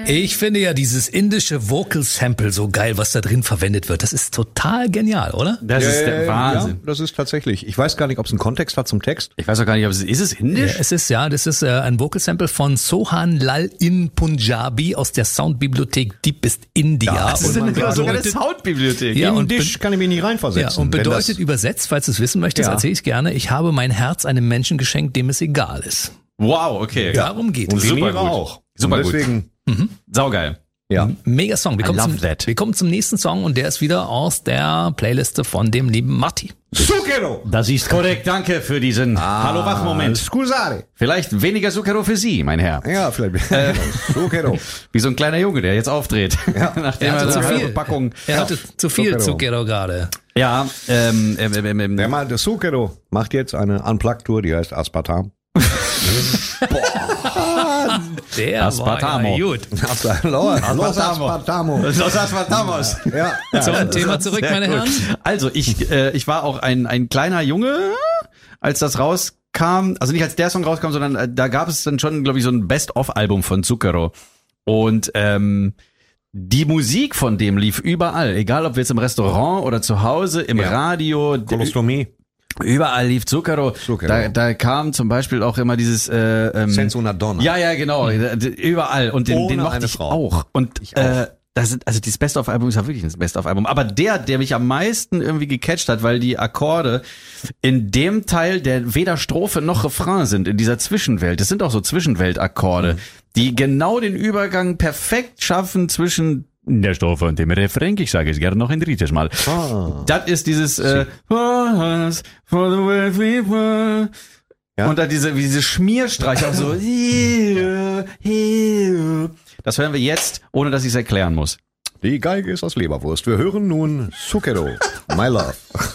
Ich finde ja dieses indische Vocal Sample so geil, was da drin verwendet wird. Das ist total genial, oder? Das ist der Wahnsinn. Ja, das ist tatsächlich. Ich weiß gar nicht, ob es einen Kontext hat zum Text. Ich weiß auch gar nicht, ob ist es indisch? Ja, das ist ein Vocal Sample von Sohan Lal in Punjabi aus der Soundbibliothek Deepest India. Ja, Das ist sogar eine Soundbibliothek. Ja, und Indisch kann ich mich nicht reinversetzen. Ja, und bedeutet übersetzt, falls du es wissen möchtest, Ja. erzähle ich gerne, ich habe mein Herz einem Menschen geschenkt, dem es egal ist. Wow, okay. Darum geht Und es. Super Super gut. auch. Super und gut. deswegen, Saugeil. ja. Mega Song. Wir kommen zum nächsten Song und der ist wieder aus der Playliste von dem lieben Matti. Zucchero! Das ist korrekt. Danke für diesen Hallo-Wach-Moment. Scusare. Vielleicht weniger Zucchero für Sie, mein Herr. Ja, vielleicht. Zucchero. Wie so ein kleiner Junge, der jetzt aufdreht. Nachdem Er hatte zu eine halbe viel. Packung. Er hatte zu viel Zucchero. Zucchero gerade. Ja, Der mal, der Zucchero macht jetzt eine Unplugged-Tour, die heißt Aspartam. Der Aspartamo. war ja gut. Los Aspartamo. Los Aspartamos. Ja. Zum Thema zurück, Sehr meine gut. Herren. Also, ich war auch ein kleiner Junge, als das rauskam. Also nicht als der Song rauskam, sondern da gab es dann schon, glaube ich, so ein Best-of-Album von Zucchero. Und die Musik von dem lief überall. Egal, ob wir jetzt im Restaurant oder zu Hause, im Radio. Kolostomie. Überall lief Zucchero. Zucchero. Da kam zum Beispiel auch immer dieses Senza una donna. Ja, genau. Überall. Und den Ohne mochte eine ich Frau. auch. Und Ich auch. also dieses Best-of-Album ist ja wirklich das Best-of-Album. Aber der mich am meisten irgendwie gecatcht hat, weil die Akkorde in dem Teil, der weder Strophe noch Refrain sind, in dieser Zwischenwelt, das sind auch so Zwischenweltakkorde, die genau den Übergang perfekt schaffen zwischen der Strophe und dem Refrain. Ich sage es gerne noch ein drittes Mal. Das ist dieses for the way we were. Ja. Und dann diese Schmierstreiche auch so. Das hören wir jetzt, ohne dass ich es erklären muss. Die Geige ist aus Leberwurst. Wir hören nun Zucchero. My Love.